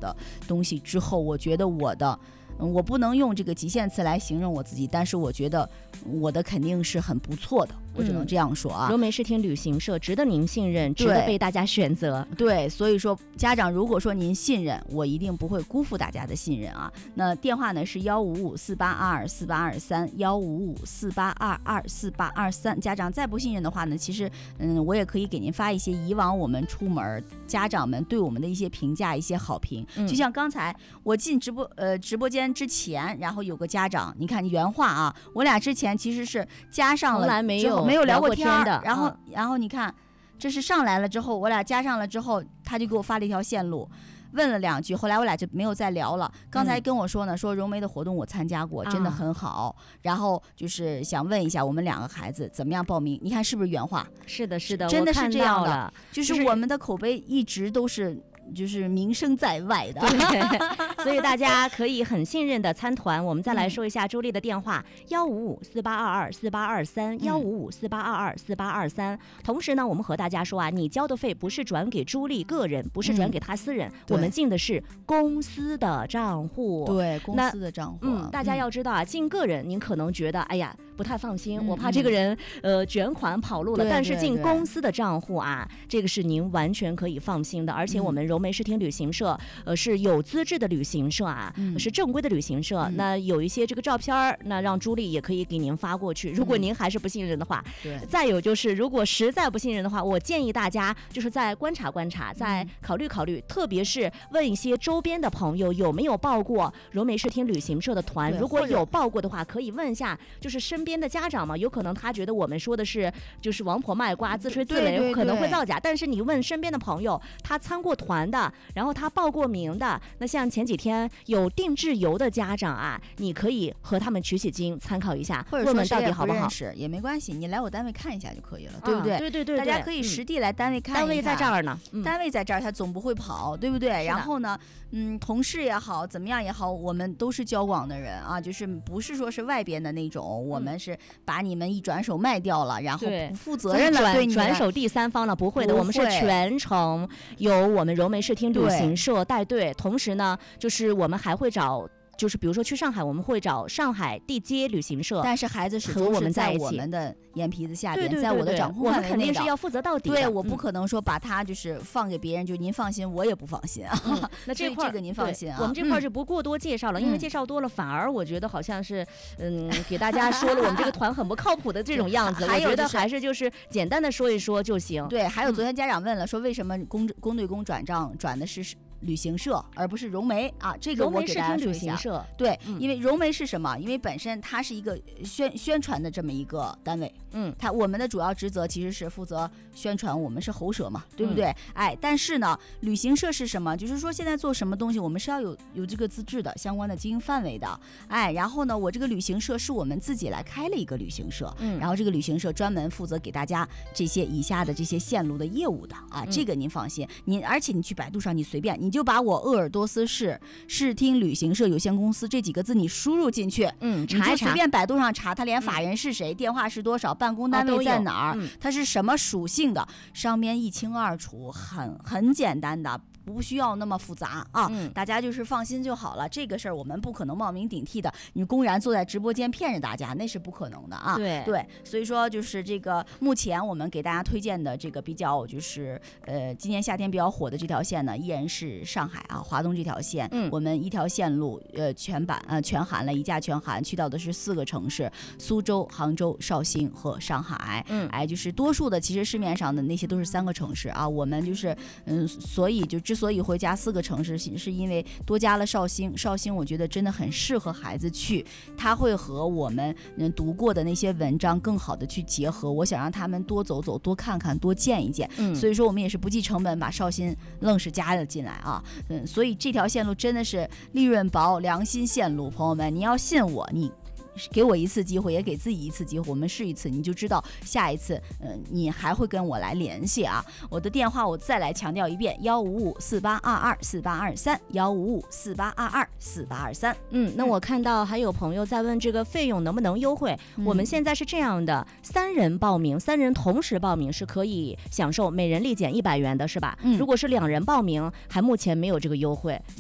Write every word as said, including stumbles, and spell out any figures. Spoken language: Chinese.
的东西之后，我觉得我的我不能用这个极限词来形容我自己，但是我觉得我的肯定是很不错的，我只能这样说啊。 柔梅视听旅行社值得您信任，值得被大家选择。 对，所以说家长如果说您信任我，一定不会辜负大家的信任啊。那电话呢是幺五五四八二二四八二三幺五五四八二二四八二三。家长再不信任的话呢，其实嗯，我也可以给您发一些以往我们出门家长们对我们的一些评价、一些好评。嗯、就像刚才我进直播呃直播间之前，然后有个家长，你看原话啊，我俩之前其实是加上了， 从来没有没有聊过天的， 然后、 嗯、 然后你看，这是上来了之后，我俩加上了之后，他就给我发了一条线路。问了两句，后来我俩就没有再聊了。刚才跟我说呢，嗯、说柔梅的活动我参加过，真的很好。啊、然后就是想问一下我们两个孩子怎么样报名？你看是不是原话？ 是的，是的， 真的是这样的。 就是我们的口碑一直都是。就是名声在外的， 对，所以大家可以很信任的参团。我们再来说一下朱莉的电话：幺五五四八二二四八二三，幺五五四八二二四八二三。同时呢，我们和大家说啊，你交的费不是转给朱莉个人，不是转给他私人，嗯、我们进的是公司的账户。 对，公司的账户。 嗯，大家要知道啊，进个人您可能觉得哎呀不太放心，嗯、我怕这个人呃卷款跑路了。但是进公司的账户啊，这个是您完全可以放心的。而且我们柔梅视听旅行社，呃，是有资质的旅行社啊，嗯、是正规的旅行社。嗯、那有一些这个照片，那让朱莉也可以给您发过去。如果您还是不信任的话， 对、 嗯。再有就是，如果实在不信任的话，我建议大家就是再观察观察，再考虑考虑，嗯、特别是问一些周边的朋友有没有报过柔梅视听旅行社的团。如果有报过的话，可以问一下，就是身边的家长嘛，有可能他觉得我们说的是就是王婆卖瓜、自吹自擂， 对对对， 可能会造假。但是你问身边的朋友，他参过团的。然后他报过名的，那像前几天有定制游的家长啊，你可以和他们取取经，参考一下， 或者问问到底好不好， 是也没关系，你来我单位看一下就可以了，对不对？ 啊、对对 对, 对， 大家可以实地来单位看一看， 单位在这儿呢， 嗯、单位在这儿，他总不会跑，对不对？然后呢，嗯，同事也好，怎么样也好，我们都是交广的人啊，就是不是说是外边的那种，嗯、我们是把你们一转手卖掉了，然后不负责任了，对你转手第三方了，不会的，我们是全程由我们柔梅视听旅行社带队，同时呢，就是我们还会找。就是比如说去上海，我们会找上海地接旅行社， 但是孩子始终是在我们的眼皮子下边， 对对对对， 在我的掌控范围内的， 我们肯定是要负责到底的。 对，我不可能说把它就是放给别人，就您放心，我也不放心啊。 嗯、那这块这个您放心啊。 我们这块就不过多介绍了，嗯、因为介绍多了，反而我觉得好像是嗯给大家说了我们这个团很不靠谱的这种样子。 还有、就是、 我觉得还是就是简单的说一说就行。 对，还有昨天家长问了，说为什么公公对公转账转的是旅行社而不是柔梅啊，这个我给大家说一下。对，嗯、因为柔梅是什么？因为本身它是一个宣宣传的这么一个单位，嗯，它我们的主要职责其实是负责宣传，我们是喉舌嘛，对不对？嗯、哎，但是呢，旅行社是什么？就是说现在做什么东西，我们是要有有这个资质的，相关的经营范围的，哎，然后呢，我这个旅行社是我们自己来开了一个旅行社，嗯，然后这个旅行社专门负责给大家这些以下的这些线路的业务的啊，嗯、这个您放心，您而且你去百度上你随便你。你就把我鄂尔多斯市视听旅行社有限公司这几个字你输入进去， 嗯，查一查，你就随便百度上查，他连法人是谁、嗯、电话是多少、办公单位在哪儿、哦，他、嗯、是什么属性的，上面一清二楚，很很简单的。不需要那么复杂啊、嗯，大家就是放心就好了。这个事儿我们不可能冒名顶替的，你公然坐在直播间骗着大家，那是不可能的啊。 对对，所以说就是这个目前我们给大家推荐的这个比较就是呃今年夏天比较火的这条线呢，依然是上海啊华东这条线。嗯，我们一条线路呃全版呃全含了，一价全含，去到的是四个城市：苏州、杭州、绍兴和上海。嗯，哎，就是多数的其实市面上的那些都是三个城市啊，我们就是嗯，所以就。之所以会加四个城市，是因为多加了绍兴。绍兴我觉得真的很适合孩子去，它会和我们读过的那些文章更好的去结合。我想让他们多走走，多看看，多见一见。嗯，所以说我们也是不计成本把绍兴愣是加了进来啊。嗯，所以这条线路真的是利润薄、良心线路，朋友们，你要信我，你。给我一次机会，也给自己一次机会，我们试一次，你就知道下一次，嗯、呃，你还会跟我来联系啊。我的电话我再来强调一遍：幺五五四八二二四八二三，幺五五四八二二四八二三。 嗯，那我看到还有朋友在问这个费用能不能优惠、嗯。我们现在是这样的，三人报名，三人同时报名是可以享受每人立减一百元的，是吧？嗯，如果是两人报名，还目前没有这个优惠。